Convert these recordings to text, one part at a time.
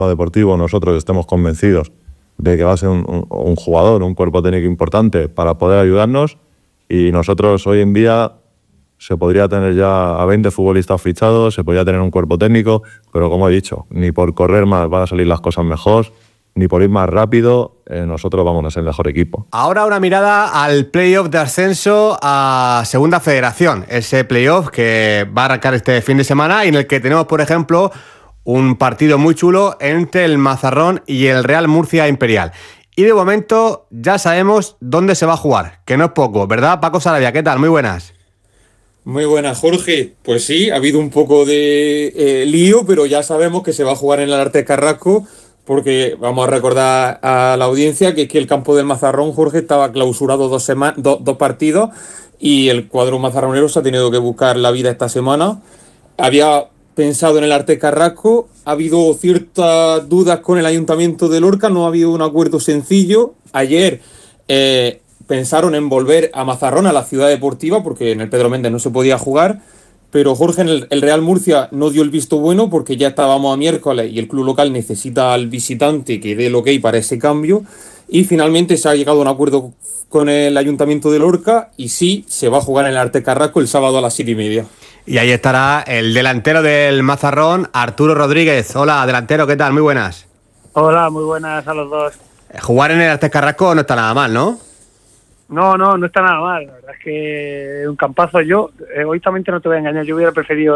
deportivo nosotros estemos convencidos de que va a ser un jugador, un cuerpo técnico importante para poder ayudarnos, y nosotros hoy en día se podría tener ya a 20 futbolistas fichados, se podría tener un cuerpo técnico, pero como he dicho, ni por correr más van a salir las cosas mejor, ni por ir más rápido, nosotros vamos a ser el mejor equipo. Ahora una mirada al playoff de ascenso a Segunda Federación, ese playoff que va a arrancar este fin de semana y en el que tenemos, por ejemplo, un partido muy chulo entre el Mazarrón y el Real Murcia Imperial. Y de momento ya sabemos dónde se va a jugar, que no es poco, ¿verdad, Paco Sarabia? ¿Qué tal? Muy buenas. Muy buenas, Jorge. Pues sí, ha habido un poco de lío, pero ya sabemos que se va a jugar en el Arte Carrasco, porque vamos a recordar a la audiencia que el campo del Mazarrón, Jorge, estaba clausurado dos partidos, y el cuadro mazarronero se ha tenido que buscar la vida esta semana. Había pensado en el Arte Carrasco, ha habido ciertas dudas con el Ayuntamiento de Lorca, no ha habido un acuerdo sencillo. Ayer pensaron en volver a Mazarrón, a la ciudad deportiva, porque en el Pedro Méndez no se podía jugar, pero Jorge, el Real Murcia no dio el visto bueno porque ya estábamos a miércoles y el club local necesita al visitante que dé el ok para ese cambio, y finalmente se ha llegado a un acuerdo con el Ayuntamiento de Lorca y sí, se va a jugar en el Arte Carrasco el sábado a las 7:30. Y ahí estará el delantero del Mazarrón, Arturo Rodríguez. Hola, delantero, ¿qué tal? Muy buenas. Hola, muy buenas a los dos. Jugar en el Arte Carrasco no está nada mal, ¿no? No está nada mal. La verdad es que un campazo. Yo, egoístamente no te voy a engañar, yo hubiera preferido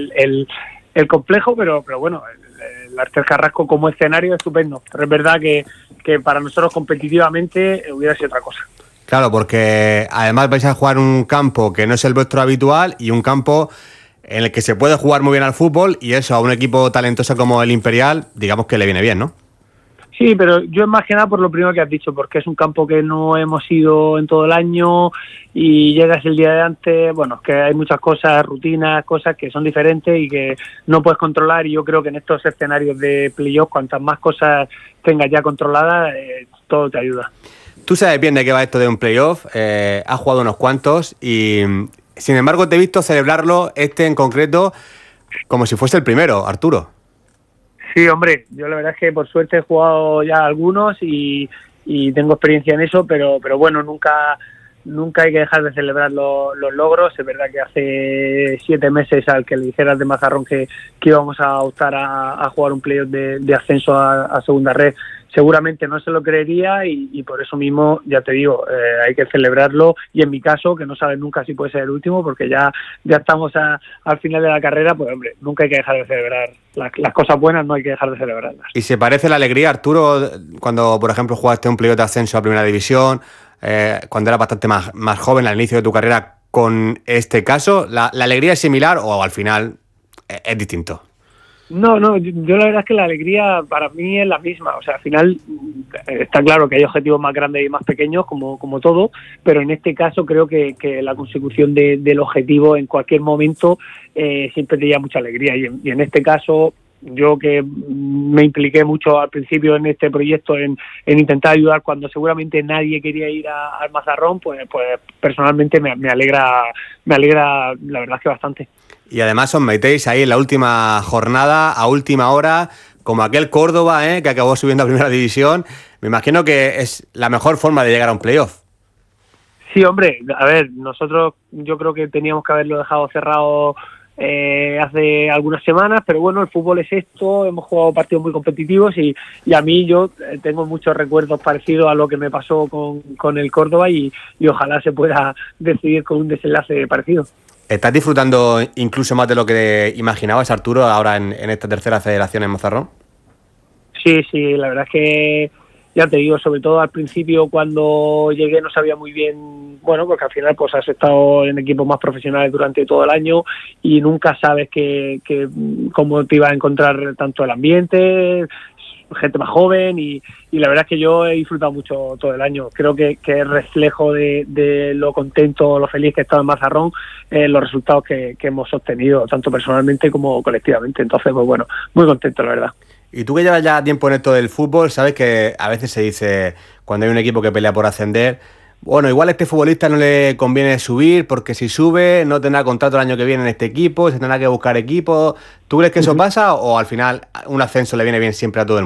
el complejo, pero bueno, el Arte Carrasco como escenario es estupendo. Pero es verdad que para nosotros competitivamente hubiera sido otra cosa. Claro, porque además vais a jugar un campo que no es el vuestro habitual y un campo en el que se puede jugar muy bien al fútbol, y eso a un equipo talentoso como el Imperial, digamos que le viene bien, ¿no? Sí, pero yo es más que nada por lo primero que has dicho, porque es un campo que no hemos ido en todo el año y llegas el día de antes, bueno, que hay muchas cosas, rutinas, cosas que son diferentes y que no puedes controlar, y yo creo que en estos escenarios de playoff, cuantas más cosas tengas ya controladas, todo te ayuda. Tú sabes bien de qué va esto de un playoff, has jugado unos cuantos y sin embargo te he visto celebrarlo, en concreto, como si fuese el primero, Arturo. Sí, hombre, yo la verdad es que por suerte he jugado ya algunos y tengo experiencia en eso, pero bueno, nunca hay que dejar de celebrar los logros. Es verdad que hace 7 meses al que le dijeras de Mazarrón que íbamos a optar a jugar un playoff de ascenso a segunda red, seguramente no se lo creería, y por eso mismo, ya te digo, hay que celebrarlo, y en mi caso, que no sabes nunca si puede ser el último, porque ya estamos al final de la carrera, pues hombre, nunca hay que dejar de celebrar las cosas buenas, no hay que dejar de celebrarlas. ¿Y se parece la alegría, Arturo, cuando por ejemplo jugaste un playoff de ascenso a primera división, cuando eras bastante más joven al inicio de tu carrera, con este caso? ¿La alegría es similar o al final es distinto? No, yo la verdad es que la alegría para mí es la misma. O sea, al final está claro que hay objetivos más grandes y más pequeños, como todo, pero en este caso creo que la consecución del objetivo en cualquier momento siempre te da mucha alegría, y en este caso, yo que me impliqué mucho al principio en este proyecto en intentar ayudar cuando seguramente nadie quería ir al Mazarrón, pues personalmente me alegra la verdad es que bastante. Y además os metéis ahí en la última jornada, a última hora, como aquel Córdoba, que acabó subiendo a primera división. Me imagino que es la mejor forma de llegar a un playoff. Sí, hombre, a ver, nosotros yo creo que teníamos que haberlo dejado cerrado hace algunas semanas, pero bueno, el fútbol es esto, hemos jugado partidos muy competitivos y a mí yo tengo muchos recuerdos parecidos a lo que me pasó con el Córdoba, y ojalá se pueda decidir con un desenlace parecido. ¿Estás disfrutando incluso más de lo que imaginabas, Arturo, ahora en esta tercera federación en Mazarrón? Sí, la verdad es que, ya te digo, sobre todo al principio cuando llegué no sabía muy bien, bueno, porque al final pues has estado en equipos más profesionales durante todo el año y nunca sabes cómo te iba a encontrar tanto el ambiente, gente más joven, y la verdad es que yo he disfrutado mucho todo el año. Creo que es reflejo de lo contento, lo feliz que he estado en Mazarrón, los resultados que hemos obtenido, tanto personalmente como colectivamente. Entonces, pues bueno, muy contento, la verdad. Y tú que llevas ya tiempo en esto del fútbol, sabes que a veces se dice, cuando hay un equipo que pelea por ascender, bueno, igual a este futbolista no le conviene subir porque si sube no tendrá contrato el año que viene en este equipo, se tendrá que buscar equipo. ¿Tú crees que eso pasa o al final un ascenso le viene bien siempre a todo el mundo?